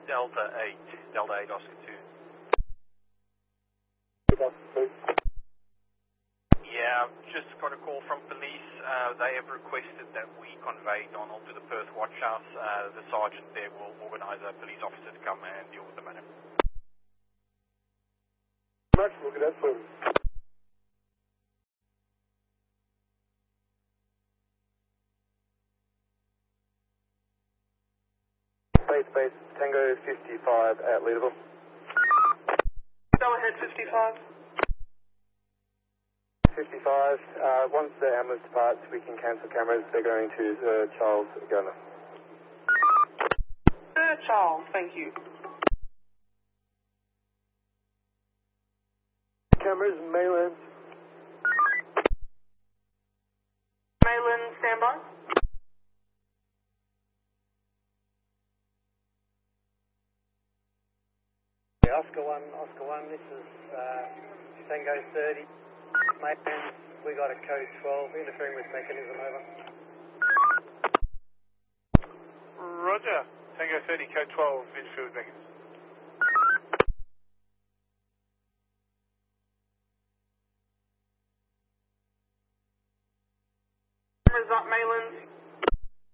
Delta 8 Oscar 2. Yeah, just got a call from police. They have requested that we convey Donald to the Perth Watch House. The sergeant there will organise a police officer to come and deal with the matter. Much, look at that for Space, Tango 55 at Leaderville. Go ahead, 55. 55, once the ambulance departs, we can cancel cameras. They're going to Charles Gunner. Charles, thank you. Cameras, Mayland. Mayland, standby. Oscar 1, this is Tango 30. Mayland, we got a code 12, interfering with mechanism, over. Roger. Tango 30, code 12, interfere with mechanism. Cameras up, Mayland.